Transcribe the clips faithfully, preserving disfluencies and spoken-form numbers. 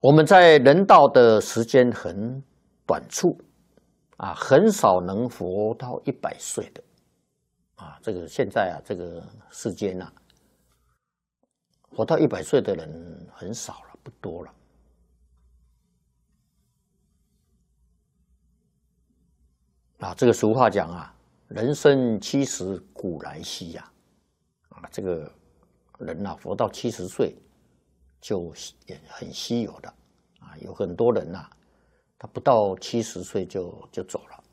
我们在人道的时间很短促，啊，很少能活到一百岁的，啊，这个现在啊，这个世间呐、啊，活到一百岁的人很少了，不多了。啊，这个俗话讲啊，人生七十古来稀呀，啊，这个人呐、啊，活到七十岁就也很稀有的，啊，有很多人呐、啊，他不到七十岁就就走了。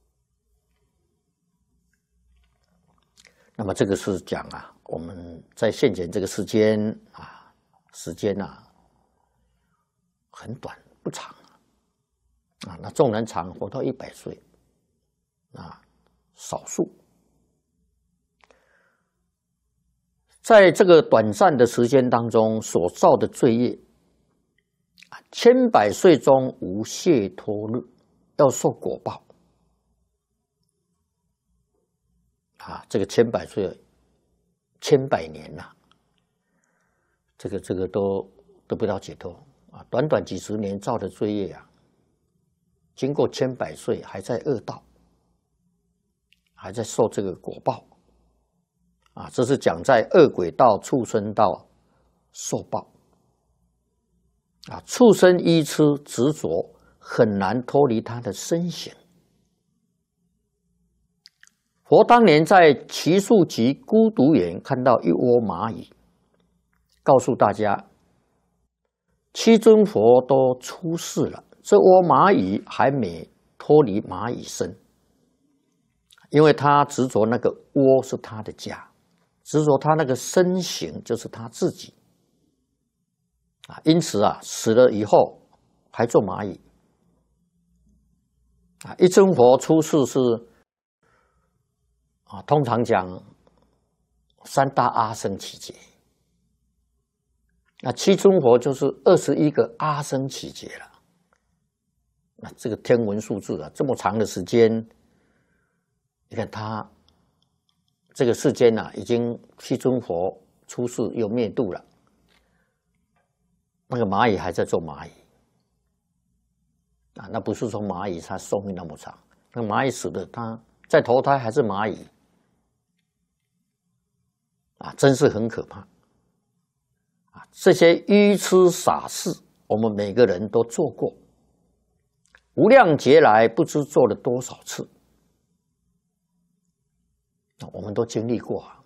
那么这个是讲啊，我们在现前这个时间啊，时间啊很短不长啊，那纵然长活到一百岁啊，少数。在这个短暂的时间当中所造的罪业，千百岁中无解脱日，要受果报。啊，这个千百岁，千百年呐、啊，这个这个都得不到解脱啊！短短几十年造的罪业啊，经过千百岁还在恶道，还在受这个果报啊！这是讲在恶鬼道、畜生道受报啊！畜生依痴执着，很难脱离他的身形。佛当年在祇树集孤独园看到一窝蚂蚁，告诉大家，七尊佛都出世了，这窝蚂蚁还没脱离蚂蚁身，因为他执着那个窝是他的家，执着他那个身形就是他自己啊，因此啊，死了以后还做蚂蚁啊。一尊佛出世是。啊，通常讲三大阿僧祇劫，那七尊佛就是二十一个阿僧祇劫了。那这个天文数字啊，这么长的时间，你看他这个世间呐、啊，已经七尊佛出世又灭度了，那个蚂蚁还在做蚂蚁啊，那不是说蚂蚁它寿命那么长，那蚂蚁死了，它再投胎还是蚂蚁。啊，真是很可怕！啊，这些愚痴傻事，我们每个人都做过，无量劫来不知做了多少次，我们都经历过啊。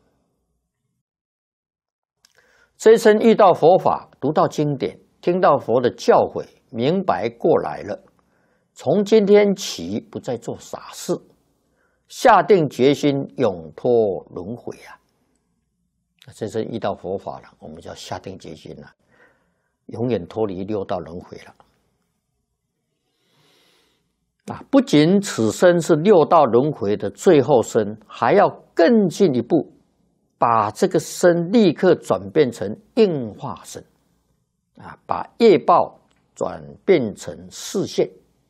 这一生遇到佛法，读到经典，听到佛的教诲，明白过来了，从今天起不再做傻事，下定决心永脱轮回啊！这是遇到佛法了，我们就要下定决心了，永远脱离六道轮回了。啊，不仅此生是六道轮回的最后生，还要更进一步，把这个身立刻转变成应化身，啊，把业报转变成示现。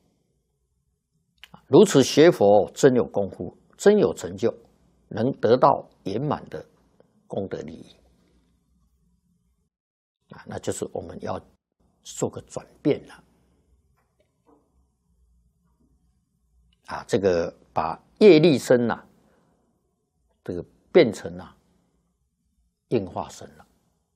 如此学佛，真有功夫，真有成就，能得到圆满的功德利益啊，那就是我们要做个转变了啊，这个把业力身呐、啊，这个变成啊应化身了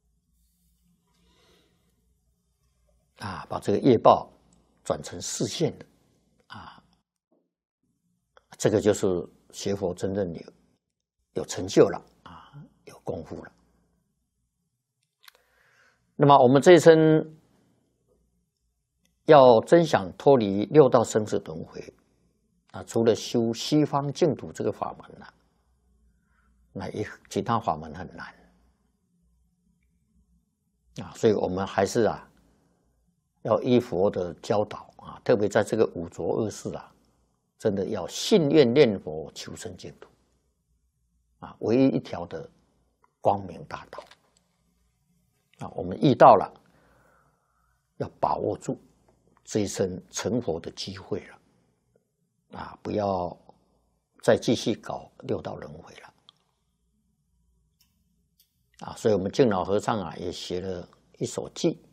啊，把这个业报转成示现的啊，这个就是学佛真正有有成就了啊，有功夫了。那么我们这一生要真想脱离六道生死轮回啊，除了修西方净土这个法门呢、啊，那一其他法门很难啊，所以我们还是啊要依佛的教导啊，特别在这个五浊恶世啊，真的要信愿念佛求生净土啊，唯一一条的光明大道。啊，我们遇到了，要把握住这一生成佛的机会了，啊，不要再继续搞六道轮回了，啊，所以我们净老和尚啊也写了一首偈